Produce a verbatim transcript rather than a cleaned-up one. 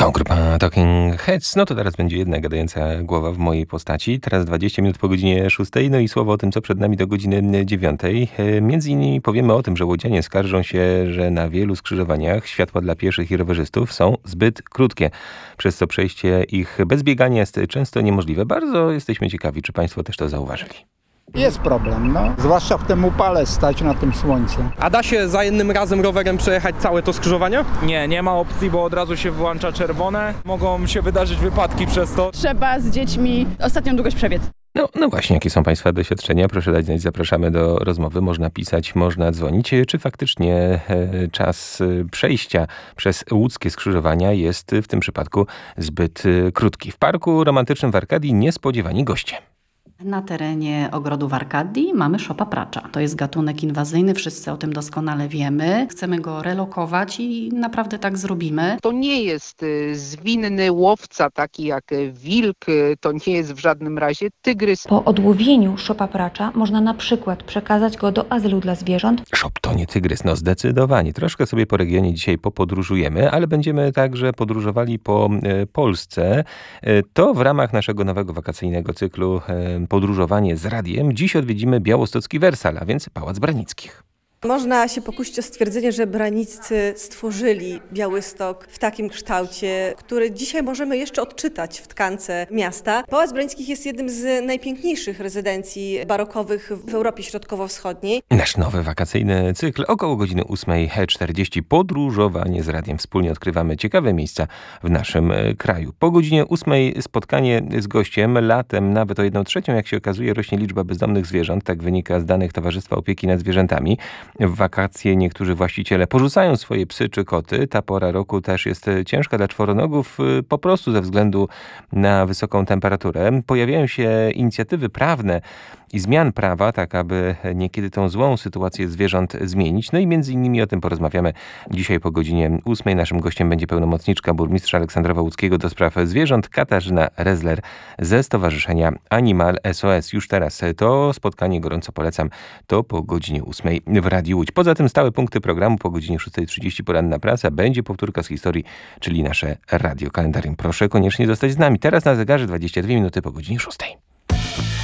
To grupa Talking Heads. No to teraz będzie jedna gadająca głowa w mojej postaci. Teraz dwadzieścia minut po godzinie szóstej. No i słowo o tym, co przed nami do godziny dziewiątej. Między innymi powiemy o tym, że łodzianie skarżą się, że na wielu skrzyżowaniach światła dla pieszych i rowerzystów są zbyt krótkie, przez co przejście ich bez biegania jest często niemożliwe. Bardzo jesteśmy ciekawi, czy państwo też to zauważyli. Jest problem, no. Zwłaszcza w tym upale stać na tym słońcu. A da się za jednym razem rowerem przejechać całe to skrzyżowanie? Nie, nie ma opcji, bo od razu się włącza czerwone. Mogą się wydarzyć wypadki przez to. Trzeba z dziećmi ostatnią długość przebiec. No, no właśnie, jakie są państwa doświadczenia? Proszę dać znać, zapraszamy do rozmowy. Można pisać, można dzwonić. Czy faktycznie e, czas przejścia przez łódzkie skrzyżowania jest w tym przypadku zbyt e, krótki? W parku romantycznym w Arkadii niespodziewani goście. Na terenie ogrodu w Arkadii mamy szopa pracza. To jest gatunek inwazyjny, wszyscy o tym doskonale wiemy. Chcemy go relokować i naprawdę tak zrobimy. To nie jest zwinny łowca taki jak wilk, to nie jest w żadnym razie tygrys. Po odłowieniu szopa pracza można na przykład przekazać go do azylu dla zwierząt. Szop to nie tygrys, no zdecydowanie. Troszkę sobie po regionie dzisiaj popodróżujemy, ale będziemy także podróżowali po e, Polsce. E, to w ramach naszego nowego wakacyjnego cyklu e, Podróżowanie z radiem. Dziś odwiedzimy białostocki Wersal, a więc Pałac Branickich. Można się pokusić o stwierdzenie, że Braniccy stworzyli Białystok w takim kształcie, który dzisiaj możemy jeszcze odczytać w tkance miasta. Pałac Branickich jest jednym z najpiękniejszych rezydencji barokowych w Europie Środkowo-Wschodniej. Nasz nowy wakacyjny cykl około godziny ósmej czterdzieści. Podróżowanie z radiem. Wspólnie odkrywamy ciekawe miejsca w naszym kraju. Po godzinie ósmej spotkanie z gościem. Latem nawet o jedną trzecią, jak się okazuje, rośnie liczba bezdomnych zwierząt. Tak wynika z danych Towarzystwa Opieki nad Zwierzętami. W wakacje niektórzy właściciele porzucają swoje psy czy koty. Ta pora roku też jest ciężka dla czworonogów po prostu ze względu na wysoką temperaturę. Pojawiają się inicjatywy prawne i zmian prawa, tak aby niekiedy tą złą sytuację zwierząt zmienić. No i między innymi o tym porozmawiamy dzisiaj po godzinie ósmej. Naszym gościem będzie pełnomocniczka burmistrza Aleksandrowa Łódzkiego do spraw zwierząt Katarzyna Rezler ze Stowarzyszenia Animal S O S. Już teraz to spotkanie gorąco polecam. To po godzinie ósmej w Radiu Łódź. Poza tym stałe punkty programu po godzinie szóstej trzydzieści poranna praca. Będzie powtórka z historii, czyli nasze radio kalendarium. Proszę koniecznie zostać z nami. Teraz na zegarze dwadzieścia dwie minuty po godzinie szóstej.